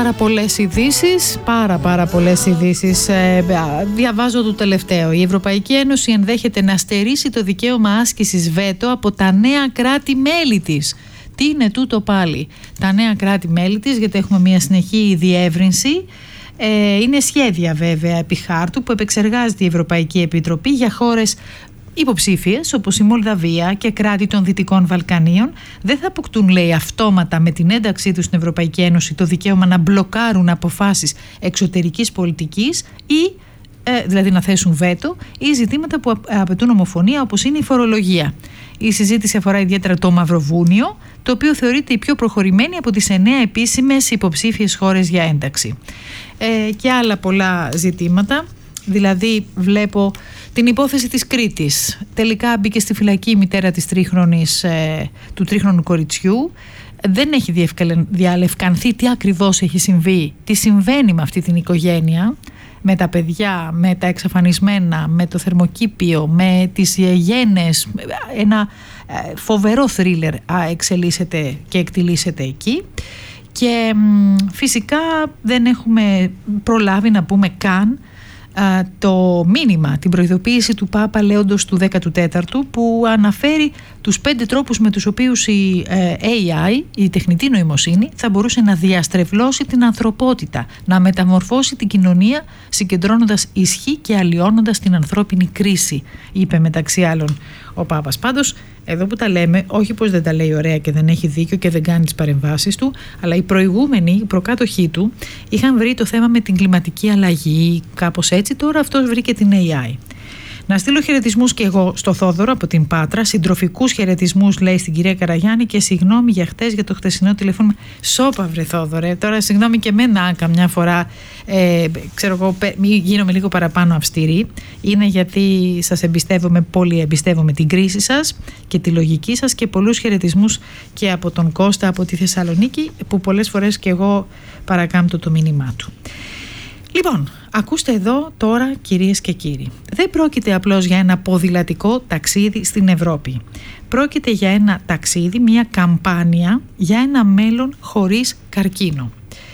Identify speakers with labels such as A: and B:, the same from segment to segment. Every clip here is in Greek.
A: πάρα πολλές ειδήσεις. Διαβάζω το τελευταίο. Η Ευρωπαϊκή Ένωση ενδέχεται να στερήσει το δικαίωμα άσκησης βέτο από τα νέα κράτη-μέλη της. Τι είναι τούτο πάλι? Τα νέα κράτη-μέλη της, γιατί έχουμε μια συνεχή διεύρυνση. Είναι σχέδια βέβαια επί χάρτου που επεξεργάζεται η Ευρωπαϊκή Επιτροπή για χώρες υποψήφιες όπως η Μολδαβία και κράτη των Δυτικών Βαλκανίων. Δεν θα αποκτούν, λέει, αυτόματα με την ένταξή τους στην Ευρωπαϊκή Ένωση το δικαίωμα να μπλοκάρουν αποφάσεις εξωτερικής πολιτικής ή δηλαδή να θέσουν βέτο ή ζητήματα που απαιτούν ομοφωνία, όπως είναι η φορολογία. Η συζήτηση αφορά ιδιαίτερα το Μαυροβούνιο, το οποίο θεωρείται η πιο προχωρημένη από τις 9 επίσημες υποψήφιες χώρες για ένταξη. Και άλλα πολλά ζητήματα. Δηλαδή βλέπω την υπόθεση της Κρήτης. Τελικά μπήκε στη φυλακή η μητέρα της του τρίχρονου κοριτσιού. Δεν έχει διαλευκανθεί τι ακριβώς έχει συμβεί, τι συμβαίνει με αυτή την οικογένεια, με τα παιδιά, με τα εξαφανισμένα, με το θερμοκήπιο, με τις γένες. Ένα φοβερό θρίλερ εξελίσσεται και εκτιλήσεται εκεί. Και φυσικά δεν έχουμε προλάβει να πούμε καν το μήνυμα, την προειδοποίηση του Πάπα Λέοντος του 14ου, που αναφέρει τους 5 τρόπους με τους οποίους η AI, η τεχνητή νοημοσύνη, θα μπορούσε να διαστρεβλώσει την ανθρωπότητα, να μεταμορφώσει την κοινωνία, συγκεντρώνοντας ισχύ και αλλοιώνοντας την ανθρώπινη κρίση, είπε μεταξύ άλλων ο Πάπας. Πάντως, εδώ που τα λέμε, όχι πως δεν τα λέει ωραία και δεν έχει δίκιο και δεν κάνει τις παρεμβάσεις του, αλλά οι προηγούμενοι, οι προκάτοχοί του, είχαν βρει το θέμα με την κλιματική αλλαγή, κάπως έτσι. Τώρα αυτός βρήκε την AI. Να στείλω χαιρετισμούς και εγώ στο Θόδωρο από την Πάτρα, συντροφικούς χαιρετισμούς, λέει, στην κυρία Καραγιάννη, και συγγνώμη για χτες για το χτεσινό τηλέφωνο. Σώπα βρε Θόδωρε, τώρα συγγνώμη και εμένα καμιά φορά, ξέρω εγώ, γίνομαι λίγο παραπάνω αυστηρή. Είναι γιατί σας εμπιστεύομαι πολύ, εμπιστεύομαι την κρίση σας και τη λογική σας, και πολλούς χαιρετισμούς και από τον Κώστα από τη Θεσσαλονίκη, που πολλές φορές και εγώ παρακάμπτω το μήνυμά του. Λοιπόν, ακούστε εδώ τώρα, κυρίες και κύριοι. Δεν πρόκειται απλώς για ένα ποδηλατικό ταξίδι στην Ευρώπη. Πρόκειται για ένα ταξίδι, μια καμπάνια για ένα μέλλον χωρίς καρκίνο.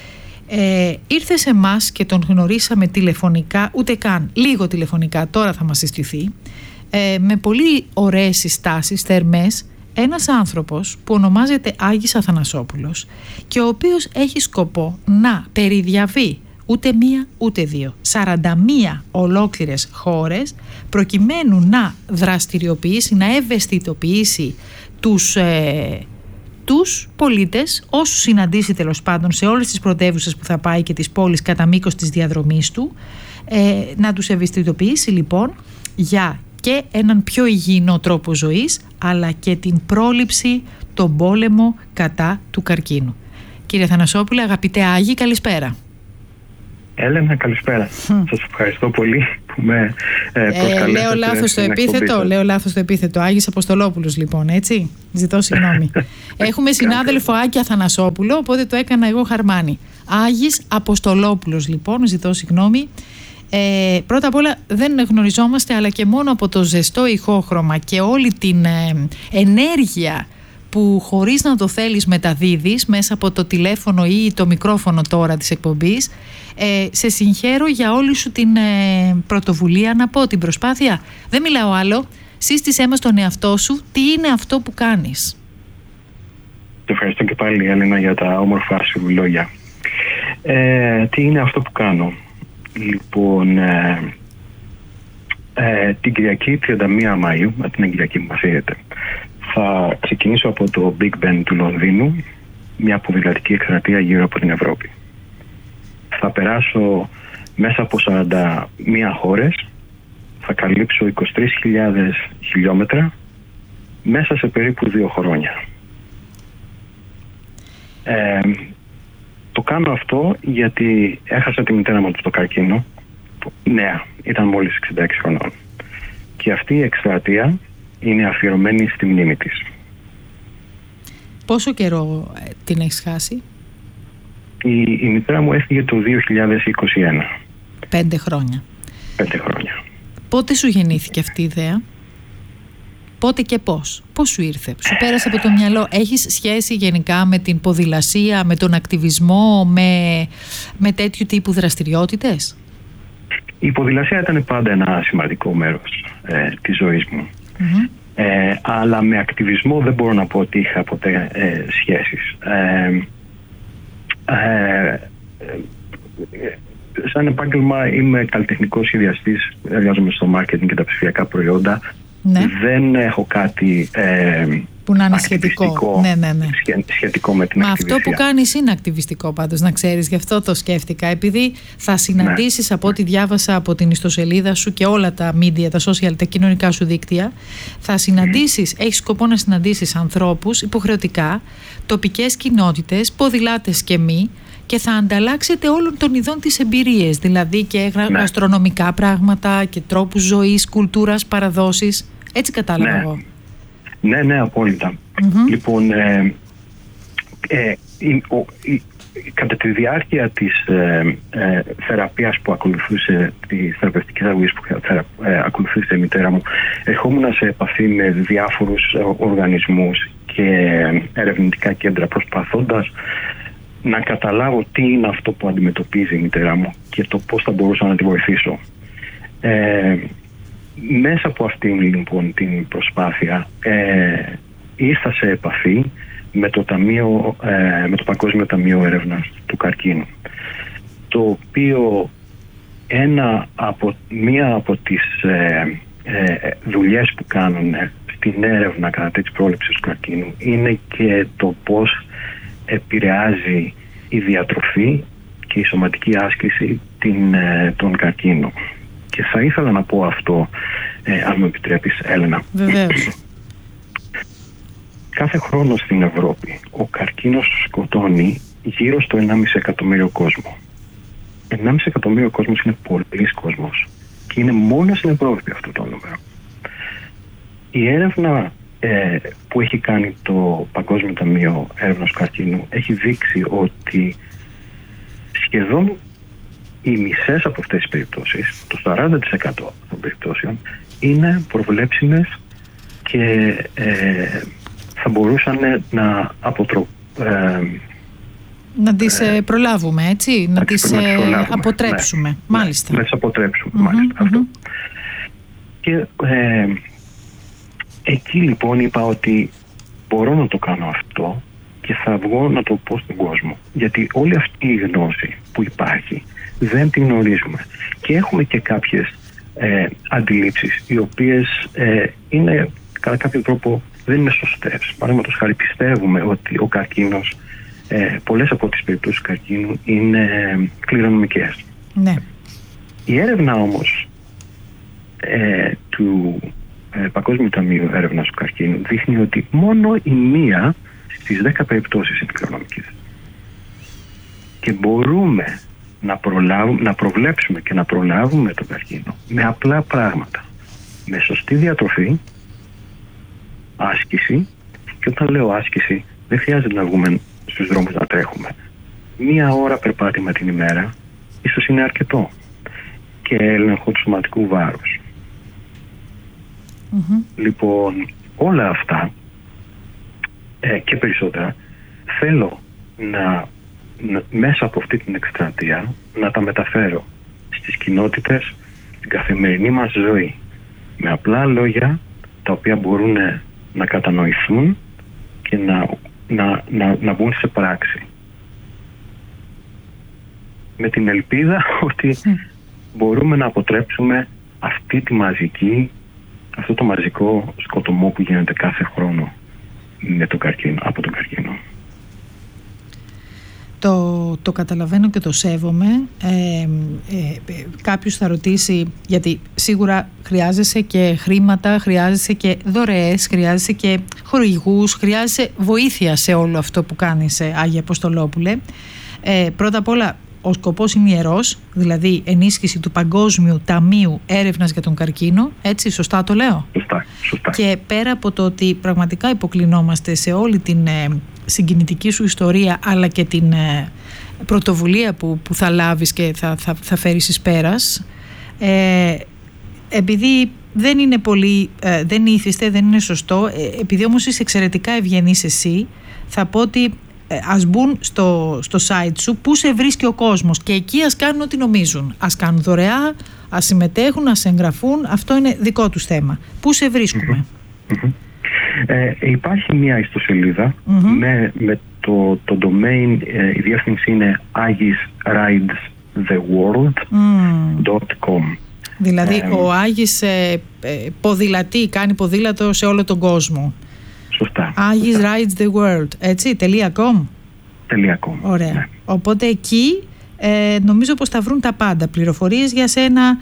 A: Ήρθε σε εμάς και τον γνωρίσαμε τηλεφωνικά, ούτε καν λίγο τηλεφωνικά, τώρα θα μας συστηθεί, με πολύ ωραίες συστάσεις, θερμές, ένας άνθρωπος που ονομάζεται Άγης Αθανασόπουλος και ο οποίος έχει σκοπό να περιδιαβεί ούτε μία ούτε δύο, 41 ολόκληρες χώρες, προκειμένου να δραστηριοποιήσει, να ευαισθητοποιήσει τους πολίτες, όσους συναντήσει τέλος πάντων σε όλες τις πρωτεύουσες που θα πάει και τις πόλεις κατά μήκος της διαδρομής του, να τους ευαισθητοποιήσει λοιπόν για και έναν πιο υγιεινό τρόπο ζωής, αλλά και την πρόληψη, τον πόλεμο κατά του καρκίνου. Κύριε Αθανασόπουλε, αγαπητέ Άγη, καλησπέρα.
B: Έλενα, καλησπέρα. Σας ευχαριστώ πολύ που με προσκαλέσατε.
A: Λέω λάθος το επίθετο. Άγης Αποστολόπουλος λοιπόν, έτσι. Ζητώ συγγνώμη. Έχουμε συνάδελφο Άκη Αθανασόπουλο, οπότε το έκανα εγώ χαρμάνι. Άγης Αποστολόπουλος λοιπόν, ζητώ συγγνώμη. Πρώτα απ' όλα δεν γνωριζόμαστε, αλλά και μόνο από το ζεστό ηχόχρωμα και όλη την ενέργεια που χωρίς να το θέλεις μεταδίδεις μέσα από το τηλέφωνο ή το μικρόφωνο τώρα της εκπομπής, σε συγχαίρω για όλη σου την πρωτοβουλία, να πω, την προσπάθεια. Δεν μιλάω άλλο. Σύστησέ μας τον εαυτό σου. Τι είναι αυτό που κάνεις?
B: Ευχαριστώ και πάλι, Έλενα, για τα όμορφα σου λόγια. Τι είναι αυτό που κάνω? Λοιπόν, την Κυριακή 31 Μαΐου, την Κυριακή που μας είδατε, θα ξεκινήσω από το Big Ben του Λονδίνου μια ποδηλατική εκστρατεία γύρω από την Ευρώπη. Θα περάσω μέσα από 41 χώρες, θα καλύψω 23.000 χιλιόμετρα μέσα σε περίπου 2 χρόνια. Το κάνω αυτό γιατί έχασα τη μητέρα μου από το καρκίνο, νέα, ήταν μόλις 66 χρονών. Και αυτή η εκστρατεία είναι αφιερωμένη στη μνήμη της.
A: Πόσο καιρό την έχεις χάσει?
B: Η μητέρα μου έφυγε το 2021. 5 χρόνια. 5 χρόνια.
A: Πότε σου γεννήθηκε αυτή η ιδέα? πότε και πώς σου ήρθε, σου πέρασε από το μυαλό? Έχεις σχέση γενικά με την ποδηλασία, με τον ακτιβισμό, με τέτοιου τύπου δραστηριότητες?
B: Η ποδηλασία ήταν πάντα ένα σημαντικό μέρος της ζωής μου. Αλλά με ακτιβισμό δεν μπορώ να πω ότι είχα ποτέ σχέσεις. Σαν επάγγελμα είμαι καλλιτεχνικός σχεδιαστής, εργάζομαι στο marketing και τα ψηφιακά προϊόντα. Ναι. Δεν έχω κάτι
A: που να είναι σχετικό.
B: Σχετικό με την ακτιβιστία.
A: Αυτό που κάνεις είναι ακτιβιστικό πάντως, να ξέρεις, γι' αυτό το σκέφτηκα. Επειδή θα συναντήσεις, από ό,τι διάβασα από την ιστοσελίδα σου και όλα τα media, τα social, τα κοινωνικά σου δίκτυα, θα συναντήσεις, έχεις σκοπό να συναντήσεις ανθρώπους υποχρεωτικά, τοπικές κοινότητες, ποδηλάτες και μη, και θα ανταλλάξετε όλων των ειδών τις εμπειρίες, δηλαδή και γαστρονομικά πράγματα και τρόπους ζωής, κουλτούρας, παραδόσεις. Έτσι κατάλαβα εγώ.
B: Ναι, απόλυτα. Λοιπόν, κατά τη διάρκεια της θεραπείας που ακολουθούσε, της θεραπευτικής αγωγής που ακολουθούσε η μητέρα μου, ερχόμουν σε επαφή με διάφορους οργανισμούς και ερευνητικά κέντρα, προσπαθώντας να καταλάβω τι είναι αυτό που αντιμετωπίζει η μητέρα μου και το πώς θα μπορούσα να τη βοηθήσω. Μέσα από αυτήν λοιπόν την προσπάθεια ήρθα σε επαφή με το Παγκόσμιο Ταμείο Έρευνας του Καρκίνου, το οποίο μία από τις δουλειές που κάνουν στην έρευνα κατά της πρόληψης του καρκίνου είναι και το πώς επηρεάζει η διατροφή και η σωματική άσκηση τον καρκίνο. Και θα ήθελα να πω αυτό, αν μου επιτρέπεις, Έλενα.
A: Βεβαίως.
B: Κάθε χρόνο στην Ευρώπη ο καρκίνος σκοτώνει γύρω στο 1,5 εκατομμύριο κόσμο. 1,5 εκατομμύριο κόσμος είναι πολύς κόσμος και είναι μόνο στην Ευρώπη αυτό το νούμερο. Η έρευνα που έχει κάνει το Παγκόσμιο Ταμείο Έρευνας του Καρκίνου έχει δείξει ότι σχεδόν οι μισές από αυτές τις περιπτώσεις, το 40% των περιπτώσεων, είναι προβλέψιμες και θα μπορούσαν
A: να τις προλάβουμε, έτσι, να τις αποτρέψουμε. Ναι. Μάλιστα.
B: Να τις αποτρέψουμε, μάλιστα. Αυτό. Και εκεί λοιπόν είπα ότι μπορώ να το κάνω αυτό και θα βγω να το πω στον κόσμο. Γιατί όλη αυτή η γνώση που υπάρχει δεν την γνωρίζουμε. Και έχουμε και κάποιες αντιλήψεις οι οποίες είναι κατά κάποιο τρόπο δεν είναι σωστές. Παραδείγματος χάρη, πιστεύουμε ότι ο καρκίνος, πολλές από τις περιπτώσεις του καρκίνου είναι κληρονομικές.
A: Ναι. Η
B: έρευνα όμως του Παγκόσμιου Ταμείου Έρευνας του Καρκίνου δείχνει ότι μόνο η μία στις 10 περιπτώσεις είναι κληρονομικές. Και μπορούμε να προβλέψουμε και να προλάβουμε τον καρκίνο με απλά πράγματα. Με σωστή διατροφή, άσκηση, και όταν λέω άσκηση δεν χρειάζεται να βγούμε στους δρόμους να τρέχουμε. 1 ώρα περπάτημα την ημέρα ίσως είναι αρκετό, και έλεγχο του σωματικού βάρους. Λοιπόν, όλα αυτά και περισσότερα θέλω μέσα από αυτή την εκστρατεία να τα μεταφέρω στις κοινότητες, στην καθημερινή μας ζωή, με απλά λόγια τα οποία μπορούν να κατανοηθούν και να μπουν σε πράξη, με την ελπίδα ότι μπορούμε να αποτρέψουμε αυτό το μαζικό σκοτωμό που γίνεται κάθε χρόνο από τον καρκίνο.
A: Το καταλαβαίνω και το σέβομαι. Κάποιος θα ρωτήσει, γιατί σίγουρα χρειάζεσαι και χρήματα, χρειάζεσαι και δωρεές, χρειάζεσαι και χορηγούς, χρειάζεσαι βοήθεια σε όλο αυτό που κάνεις, Άγια Αποστολόπουλε. Πρώτα απ' όλα, ο σκοπός είναι ιερός, δηλαδή ενίσχυση του Παγκόσμιου Ταμείου Έρευνας για τον Καρκίνο. Έτσι, σωστά το λέω?
B: Σωστά.
A: Και πέρα από το ότι πραγματικά υποκλεινόμαστε σε όλη την συγκινητική σου ιστορία, αλλά και την πρωτοβουλία που θα λάβεις και θα φέρεις εις πέρας, επειδή δεν είναι πολύ, δεν ήθιστε, δεν είναι σωστό. Επειδή όμως είσαι εξαιρετικά ευγενής εσύ, θα πω ότι ας μπουν στο site σου που σε βρίσκει ο κόσμος και εκεί ας κάνουν ό,τι νομίζουν. Ας κάνουν δωρεά, ας συμμετέχουν, ας εγγραφούν. Αυτό είναι δικό τους θέμα. Πού σε βρίσκουμε?
B: Υπάρχει μια ιστοσελίδα με το domain, η διεύθυνση είναι agisridestheworld.com.
A: Δηλαδή ο Άγης ποδηλατεί, κάνει ποδήλατο σε όλο τον κόσμο.
B: Σωστά.
A: Agis rides the world, έτσι, .com. Ωραία.
B: Ναι.
A: Οπότε εκεί νομίζω πως θα βρουν τα πάντα, πληροφορίες για σένα,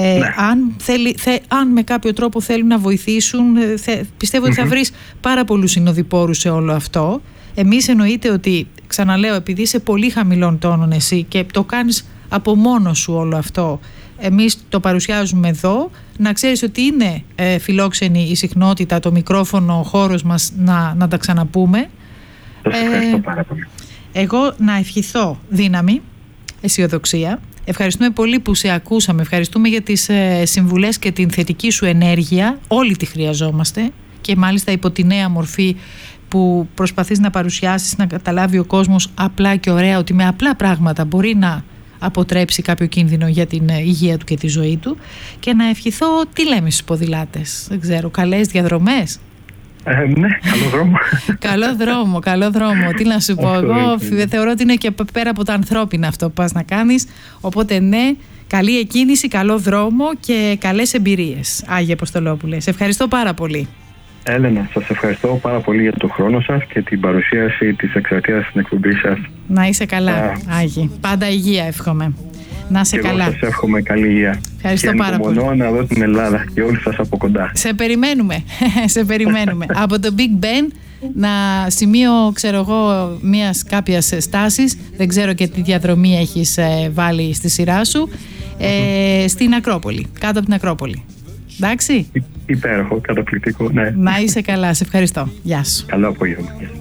A: αν με κάποιο τρόπο θέλουν να βοηθήσουν, πιστεύω ότι θα βρεις πάρα πολλούς συνοδοιπόρους σε όλο αυτό. Εμείς εννοείται ότι, ξαναλέω, επειδή είσαι πολύ χαμηλών τόνων εσύ και το κάνεις από μόνος σου όλο αυτό, εμείς το παρουσιάζουμε εδώ, να ξέρεις ότι είναι φιλόξενη η συχνότητα, το μικρόφωνο, ο χώρος μας να τα ξαναπούμε.
B: Σας ευχαριστώ πάρα πολύ.
A: Εγώ να ευχηθώ δύναμη, αισιοδοξία. Ευχαριστούμε πολύ που σε ακούσαμε, ευχαριστούμε για τις συμβουλές και την θετική σου ενέργεια. Όλοι τη χρειαζόμαστε και μάλιστα υπό τη νέα μορφή που προσπαθείς να παρουσιάσεις, να καταλάβει ο κόσμος απλά και ωραία ότι με απλά πράγματα μπορεί να αποτρέψει κάποιο κίνδυνο για την υγεία του και τη ζωή του. Και να ευχηθώ, τι λέμε στους ποδηλάτες, δεν ξέρω, καλές διαδρομές.
B: Ναι,
A: Καλό δρόμο. Τι να σου πω, εγώ θεωρώ ότι είναι και πέρα από τα ανθρώπινα αυτό που πας να κάνεις. Οπότε ναι, καλή εκκίνηση, καλό δρόμο και καλές εμπειρίες, Άγιε Αποστολόπουλε. Σε ευχαριστώ πάρα πολύ.
B: Έλενα, σας ευχαριστώ πάρα πολύ για τον χρόνο σας και την παρουσίαση της εκστρατείας στην εκπομπή σας.
A: Να είσαι καλά, Άγιε. Πάντα υγεία εύχομαι. Να είσαι καλά.
B: Εγώ σας εύχομαι καλή υγεία.
A: Ευχαριστώ πάρα πολύ.
B: Και ανυπομονώ να δω την Ελλάδα και όλους σας από κοντά.
A: Σε περιμένουμε. Από το Big Ben, σημείο, ξέρω εγώ, κάποιας στάσης, δεν ξέρω και τι διαδρομή έχεις βάλει στη σειρά σου, στην Ακρόπολη, κάτω από την Ακρόπολη. Εντάξει.
B: Υπέροχο, καταπληκτικό, ναι.
A: Να είσαι καλά, σε ευχαριστώ. Γεια σου.
B: Καλό απόγευμα.